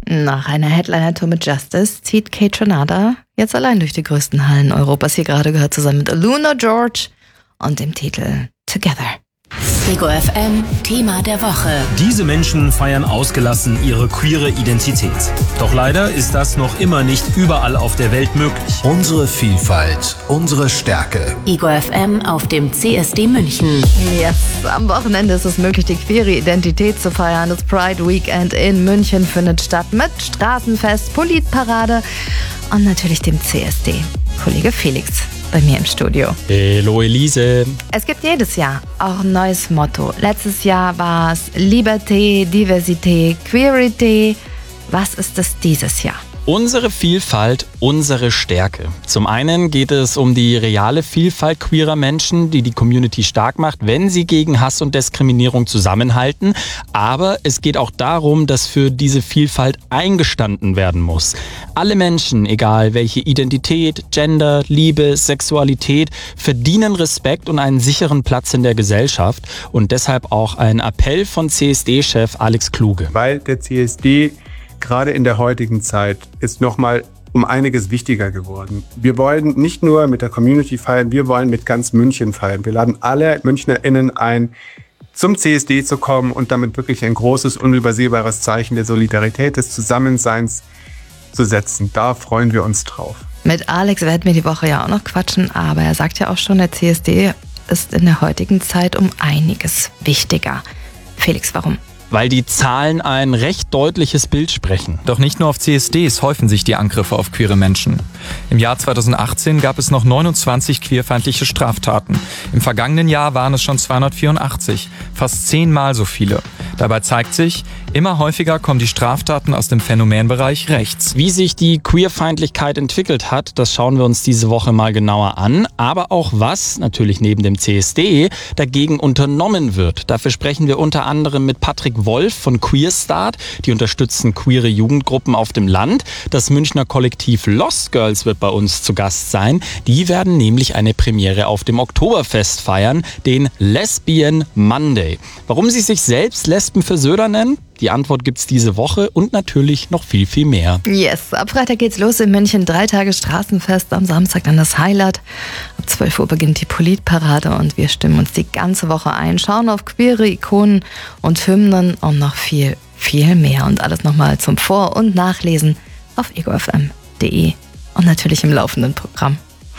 Nach einer Headliner-Tour mit Justice zieht Kate Renata jetzt allein durch die größten Hallen Europas. Hier gerade gehört zusammen mit Aluna George und dem Titel Together. Ego FM, Thema der Woche. Diese Menschen feiern ausgelassen ihre queere Identität. Doch leider ist das noch immer nicht überall auf der Welt möglich. Unsere Vielfalt, unsere Stärke. Ego FM auf dem CSD München. Yes, am Wochenende ist es möglich, die queere Identität zu feiern. Das Pride Weekend in München findet statt mit Straßenfest, Politparade und natürlich dem CSD. Kollege Felix bei mir im Studio. Hallo Elise. Es gibt jedes Jahr auch ein neues Motto. Letztes Jahr war es Liberté, Diversité, Queerity. Was ist es dieses Jahr? Unsere Vielfalt, unsere Stärke. Zum einen geht es um die reale Vielfalt queerer Menschen, die die Community stark macht, wenn sie gegen Hass und Diskriminierung zusammenhalten. Aber es geht auch darum, dass für diese Vielfalt eingestanden werden muss. Alle Menschen, egal welche Identität, Gender, Liebe, Sexualität, verdienen Respekt und einen sicheren Platz in der Gesellschaft. Und deshalb auch ein Appell von CSD-Chef Alex Kluge. Weil der CSD gerade in der heutigen Zeit ist nochmal um einiges wichtiger geworden. Wir wollen nicht nur mit der Community feiern, wir wollen mit ganz München feiern. Wir laden alle MünchnerInnen ein, zum CSD zu kommen und damit wirklich ein großes, unübersehbares Zeichen der Solidarität, des Zusammenseins zu setzen. Da freuen wir uns drauf. Mit Alex werden wir die Woche ja auch noch quatschen, aber er sagt ja auch schon, der CSD ist in der heutigen Zeit um einiges wichtiger. Felix, warum? Weil die Zahlen ein recht deutliches Bild sprechen. Doch nicht nur auf CSDs häufen sich die Angriffe auf queere Menschen. Im Jahr 2018 gab es noch 29 queerfeindliche Straftaten. Im vergangenen Jahr waren es schon 284, fast 10-mal so viele. Dabei zeigt sich, immer häufiger kommen die Straftaten aus dem Phänomenbereich rechts. Wie sich die Queerfeindlichkeit entwickelt hat, das schauen wir uns diese Woche mal genauer an. Aber auch was, natürlich neben dem CSD, dagegen unternommen wird. Dafür sprechen wir unter anderem mit Patrick Wolf von Queerstart. Die unterstützen queere Jugendgruppen auf dem Land. Das Münchner Kollektiv Lost Girls wird bei uns zu Gast sein. Die werden nämlich eine Premiere auf dem Oktoberfest feiern, den Lesbian Monday. Warum sie sich selbst Lesben für Söder nennen? Die Antwort gibt's diese Woche und natürlich noch viel, viel mehr. Yes, ab Freitag geht's los in München. 3 Tage Straßenfest, am Samstag dann das Highlight. Ab 12 Uhr beginnt die Politparade und wir stimmen uns die ganze Woche ein, schauen auf queere Ikonen und Hymnen und noch viel, viel mehr. Und alles nochmal zum Vor- und Nachlesen auf egofm.de und natürlich im laufenden Programm.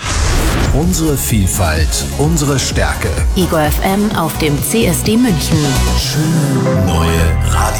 Unsere Vielfalt, unsere Stärke. Ego FM auf dem CSD München. Schöne neue Radio.